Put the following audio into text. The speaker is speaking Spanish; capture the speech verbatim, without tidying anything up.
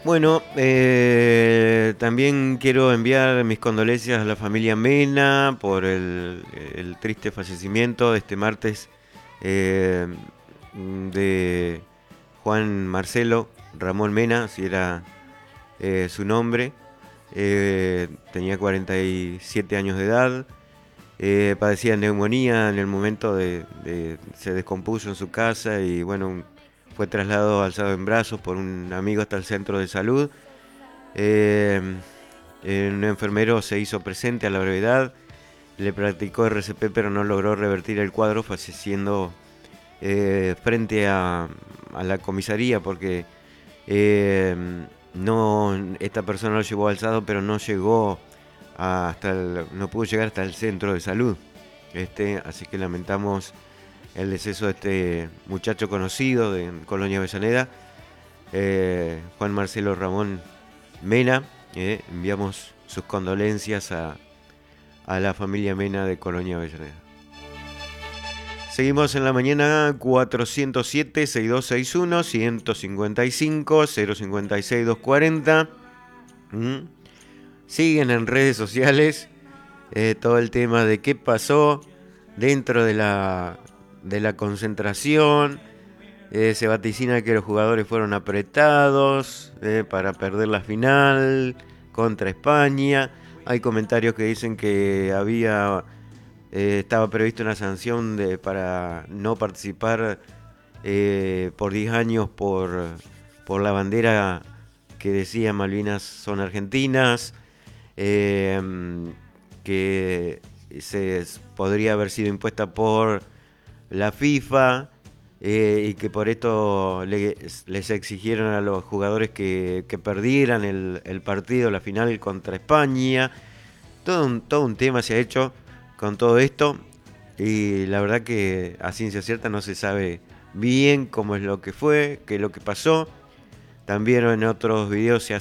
Bueno, eh, también quiero enviar mis condolencias a la familia Mena por el, el triste fallecimiento de este martes eh, de Juan Marcelo Ramón Mena, si era eh, su nombre. Eh, tenía cuarenta y siete años de edad. Eh, padecía neumonía en el momento de, de- se descompuso en su casa y bueno, un- fue trasladado alzado en brazos por un amigo hasta el centro de salud. Eh, un enfermero se hizo presente a la brevedad, le practicó R C P pero no logró revertir el cuadro, falleciendo eh, frente a, a la comisaría porque eh, no, esta persona lo llevó alzado pero no llegó a- hasta el- no pudo llegar hasta el centro de salud. Este, así que lamentamos el deceso de este muchacho conocido de Colonia Avellaneda, eh, Juan Marcelo Ramón Mena. Eh, enviamos sus condolencias a, a la familia Mena de Colonia Avellaneda. Seguimos en la mañana cuatrocientos siete, sesenta y dos sesenta y uno, ciento cincuenta y cinco, cero cincuenta y seis, doscientos cuarenta. ¿Mm? Siguen en redes sociales eh, todo el tema de qué pasó dentro de la, de la concentración. Eh, se vaticina que los jugadores fueron apretados eh, para perder la final contra España. Hay comentarios que dicen que había eh, estaba previsto una sanción de, para no participar eh, por diez años por, por la bandera que decía Malvinas son argentinas, eh, que se podría haber sido impuesta por la FIFA, eh, y que por esto le, les exigieron a los jugadores que, que perdieran el, el partido, la final contra España. Todo un, todo un tema se ha hecho con todo esto y la verdad que a ciencia cierta no se sabe bien cómo es lo que fue, qué es lo que pasó. También en otros videos se ha